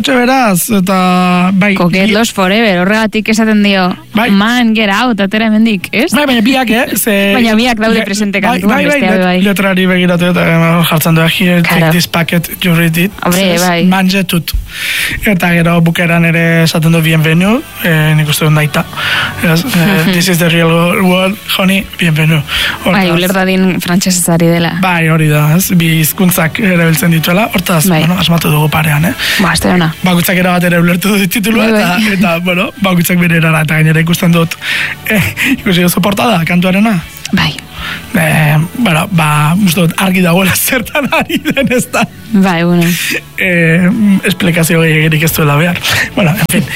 Hortxe beraz, eta bai... Coquet Lost Forever, horregatik esaten dio, man, get out, atera hemendik, ez? Bai, baina biak, Baina biak daude presente kantuan, besteak bai. Letrari begiratu eta jartzen du, here, take this packet, you read it. Hombre, bai. Manjetut. Eta gero bukeran ere esaten du bienvenue, nik uste dut daita. This is the real world, honey, bienvenue. Bai, ulerdadin frantsesezari dela. Bai, hori da, bi hizkuntzak erabiltzen dituela, hortaz, bueno, asmatu dugu parean, Ba, azte hona. Bakutzak era bat ere ulertu dut titulua, eta, bueno, bakutzak bere erara, eta gainera ikusten dut, ikusi duzu portada, kantuarena? Bai. Bueno, uste dut argi dagoela zertan ari den ez da. Bai, bueno. Esplikazio gehiagirik ez duela behar. Bueno, en fin.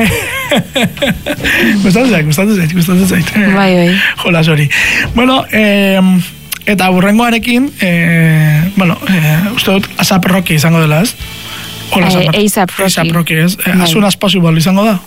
Gustatu zait. Bai. Jolas hori. Bueno, eta burrengoarekin, uste dut ASAP Rocky izango dela, ez? ASAP Rocky, ez? As soon as possible izango da?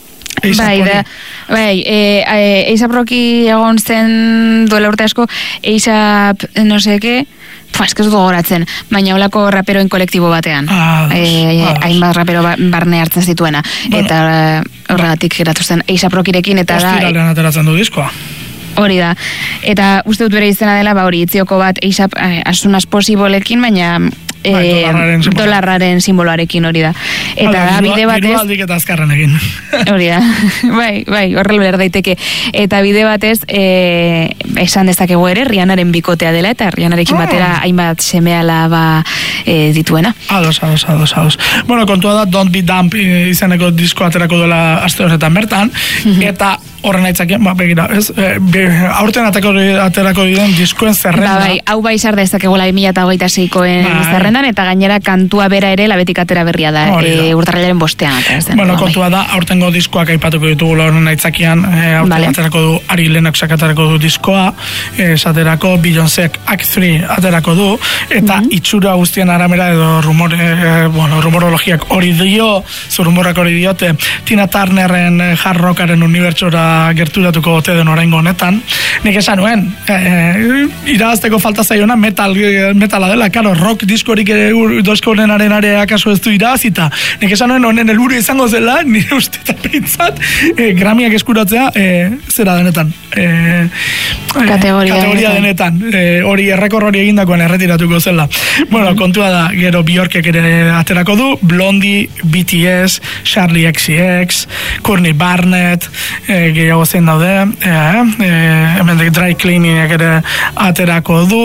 ASAP Rocky egon zen duela urte asko, ASAP no seke, ez que ez gogoratzen, baina holako raperoen kolektibo batean. Hainbat rapero barne hartzen zituena. Eta horregatik geratu zen ASAP Rockyrekin, eta da... Ostiralean ateratzen du diskoa. Hori da. Eta uste dut bere izena dela, hori itzioko bat ASAP as soon as possibleekin, baina... dolarraren simboloarekin hori da. Eta da, bide batez... Diru aldik eta azkarren egin. Hori da. Bai, horrela behar daiteke. Eta bide batez, esan dezakegu ere, Rihannaren bikotea dela, eta Rihannarekin batera hainbat semeala dituena. Ados. Bueno, kontua da, Don't Be Dumb izeneko disko aterako dela aste horretan bertan, eta horren aitzakien, begira, ez? Aurten aterako diren diskoen zerrenda. Bai, hau bai sar dezakegula 2026koen zerrendan, eta gainera kantua bera ere labetik atera berria da, urtarrilaren 5. Bueno, kontua da, aurtengo diskoak aipatuko ditugu horren aitzakian, aurten aterako du, Ari Lennoxak aterako du diskoa, esaterako Beyoncék Act 3 aterako du, eta itxura guztien aramera edo rumorologiak hori dio, rumorrak hori diote, Tina Turnerren hard rockaren unibertsora gerturatuko ote den oraingo honetan. Nik esan nuen, irabazteko falta zaiona metala dela, karo, rock diskorik disko honenaren area akaso ez du irabazita. Nik esan nuen honen helburu izango zela, nire uste eta peintzat, Grammyak eskuratzea, zera denetan. Kategoria denetan. Hori errekor hori egindakoan erretiratuko zela. Bueno, kontua da, gero Bjorkek ere aterako du, Blondie, BTS, Charlie XCX, Courtney Barnett, gehiago zein daude, hemen Dry Cleaning ere aterako du,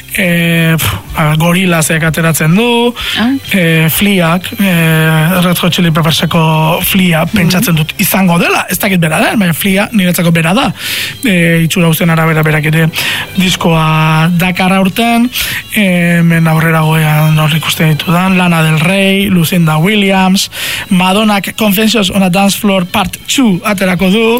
Gorillazek ateratzen du, Fleak, Red Hot Chili Pepperseko Flea pentsatzen dut izango dela, ez dakit bera da, baina Flea niretzako bera da, itxura guztien arabera berak ere diskoa dakar aurten, hemen aurrera goean hor ikusten ditudan, Lana Del Rey, Lucinda Williams, Madonnak Confessions on a Dance Floor Part 2 aterako du,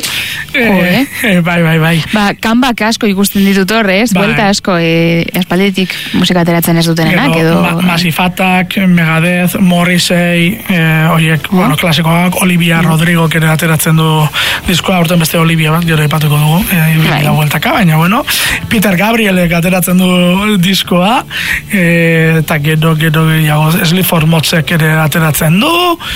bai. Kanbak asko ikusten ditut horrez, buelta asko, espaldetik musika ateratzen ez dutenenak, edo... Massive Attack, Megadeth, Morrissey, horiek, klasikoak, Olivia Rodrigo ere ateratzen du diskoa, aurten beste Olivia bat, gero ipatuko dugu, la bueltaka, baina, bueno, Peter Gabrielek ateratzen du diskoa, eta gero Sleaford Motzek ere ateratzen du,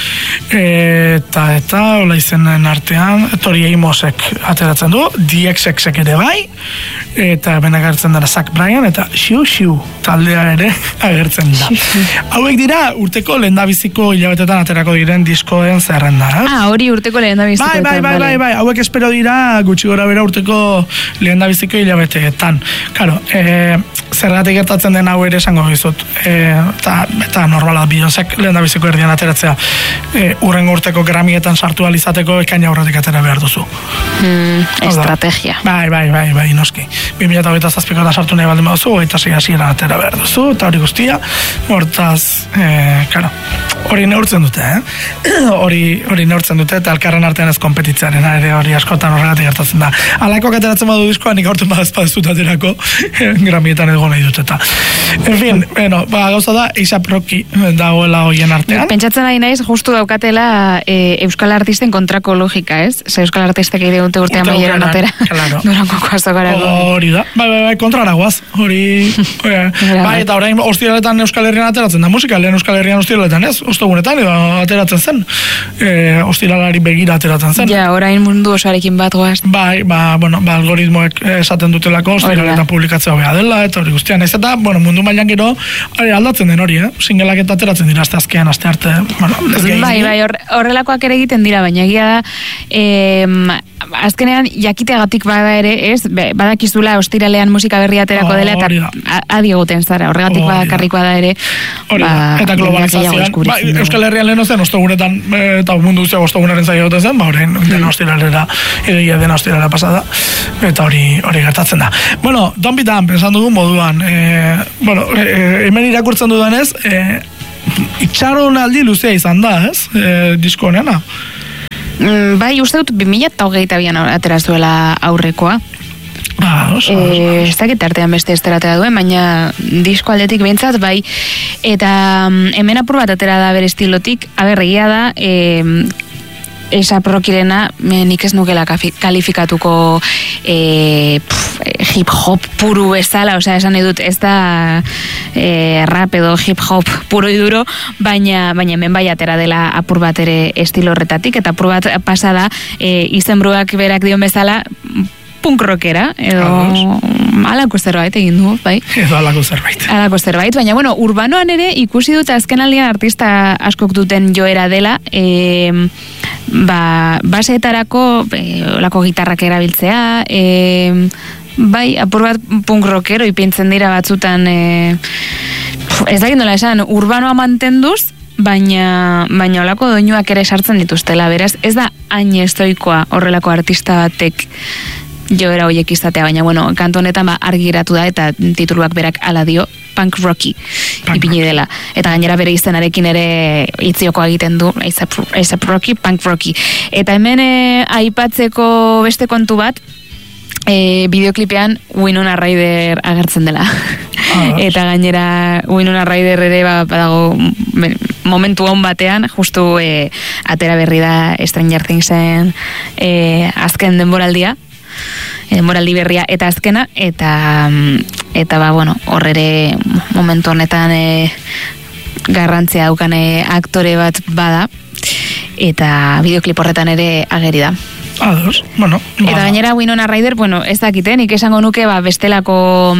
eta hola izenen artean, Tori Amosek ateratzen du, DXXek ere bai, eta hemen agertzen dara Zach Bryan, eta Xiu taldea ere agertzen da. Hauek dira urteko lehendabiziko hilabetetan aterako diren diskoen zerrenda. Hori urteko lehendabiziko. Bai, hauek espero dira gutxi gora bera urteko lehendabiziko hilabeteetan. Claro, zergatik gertatzen den hau ere esango bizut. Eta normala Beyoncék lehendabiziko erdian ateratzea. Urrengo urteko Grammyetan sartu alizateko ekaina aurretik atera behar duzu. Estrategia. Bai, noski. 2027ko eta sartu nahi baldin baduzu, eta hasiera atera behar duzu, eta hori guztia, hortaz, hori neurtzen dute, hori neurtzen dute, eta elkarren artean ez kompetitzearen, hori askotan horregatik gertatzen da. Alakoak ateratzen badu diskoa, nik aurten badazpadezut aterako, Grammyetan edo nahi dut, eta. En fin, gauza da, ASAP Rocky dagoela hoien artean. Pentsatzen ari naiz, justu daukatela euskal artisten kontrako logika, ez? Euskal artistek ere dute urtean baieran atera. Durango koaztokarako. Hori da, bai, kontraragoaz, hori, bai, eta orain ostiraletan Euskal Herrian ateratzen da musika, lehen Euskal Herrian ostiraletan, ez? ostegunetan, edo ateratzen zen, ostiralari begira ateratzen zen. Ja, orain mundu osoarekin bat goaz. Bai, algoritmoek esaten dutelako, ostiraletan publikatzea hobea dela, eta hori guztian, ez eta, mundu mailan gero, aldatzen den hori, singelak eta ateratzen dira, azte azkean, azte arte, Bai, horrelakoak ere egiten dira, baina egia da, azkenean jakiteagatik bada ere, ez, badakizula ostiralean musika berria aterako dela, eta adi egoten zara, horregatik badakarrikoa da ere. Eta globalizazioan, Euskal Herrian lehen zen, ostegunetan, eta mundu guztiak ostegunaren zaila egoten zen, horrein dena ostiralera, egia dena ostiralera pasada, eta hori gertatzen da. Bueno, Don't Be Dumb, esan dugun moduan, hemen irakurtzen dudanez, itxaron aldi luzea izan da, ez? Disko honena. Bai, uste dut 2022an aterazuela aurrekoa. Ez dakit artean beste esteratea duen, baina disko aldetik behintzat, bai. Eta hemen apur bat atera da bere estilotik, egia da, A$AP Rockyrena nik ez nukela kalifikatuko hip-hop puru bezala, osea, esan edut, ez da rap edo hip-hop puro iduro, baina hemen bai atera dela apur bat ere estilo horretatik, eta apur bat pasada izenburuak berak dion bezala punk rockera, edo alako zerbait egin du, bai? Edo alako zerbait. Baina, urbanoan ere ikusi dut azken aldian artista askok duten joera dela, baseetarako olako gitarrak erabiltzea, bai, apur bat punk rockero ipintzen dira batzutan, ez dakit nola esan, urbanoa mantenduz, baina olako doinuak ere sartzen dituztela, beraz, ez da hain estoikoa horrelako artista batek joera horiek izatea, baina, kantu honetan argi geratu da, eta tituluak berak ala dio, Punk Rocky ipini dela. Eta gainera bere izenarekin ere itzioko egiten du, A$AP Rocky, Punk Rocky. Eta hemen aipatzeko beste kontu bat, bideoklipean Winona Ryder agertzen dela. Eta gainera Winona Ryder ere badago momentu hon batean, justu atera berri da Stranger Thingsen azken denboraldia, denboraldi berria eta azkena, eta hor ere momentu honetan garrantzia daukane aktore bat bada, eta bideoklip horretan ere ageri da. Eta gainera Winona Ryder, ez dakiten, nik esango nuke bestelako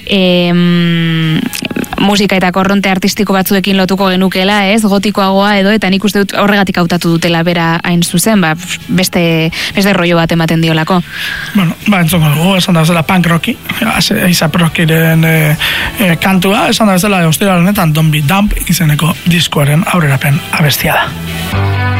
musika eta korronte artistiko batzuekin lotuko genukela, ez, gotikoagoa edo, eta nik uste dut horregatik hautatu dutela bera hain zuzen, beste rollo bat ematen diolako. Entzongo dugu, esan da bezala Punk Rocky, A$AP Rockyren kantua, esan da bezala ostiral honetan Don't Be Dumb izeneko diskoaren aurrerapen abestia da.